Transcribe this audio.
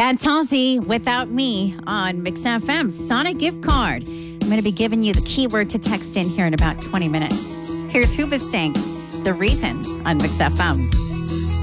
That's Halsey, Without Me on Mix FM. Sonic gift card. I'm going to be giving you the keyword to text in here in about 20 minutes. Here's Hoobastank, The Reason on Mix FM.